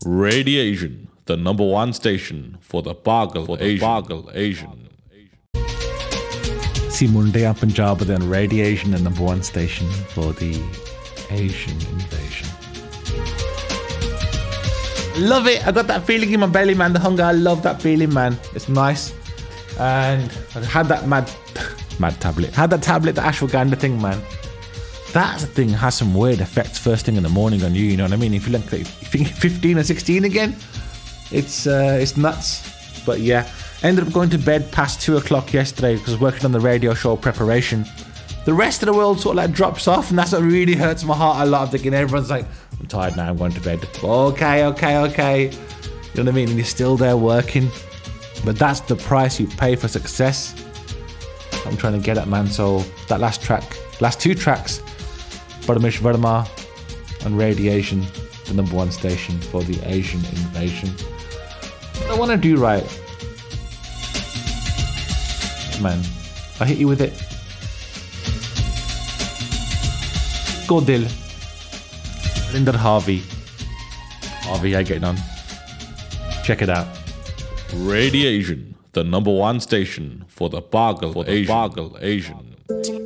Radiation, the number one station for the Pagal Asian. See Monday and Punjab, but then Radiation, the number one station for the Asian invasion. Love it. I got that feeling in my belly, man. The hunger. I love that feeling, man. It's nice. And I had that mad tablet. Had that tablet, the ashwagandha thing, man. That thing has some weird effects first thing in the morning on you. You know what I mean? If you look, if you think 15 or 16 again, it's nuts. But yeah, ended up going to bed past 2 o'clock yesterday because I was working on the radio show preparation. The rest of the world sort of like drops off, and that's what really hurts my heart a lot. I'm thinking everyone's like, I'm tired now, I'm going to bed. Okay. You know what I mean? And you're still there working. But that's the price you pay for success. I'm trying to get at, man. So that last two tracks, Paramish Verma and Radiation, the number one station for the Asian invasion. I want to do right. Man, I hit you with it. Godil. Linder Harvey. Harvey, how you getting on? Check it out. Radiation, the number one station for the Pagal Asian.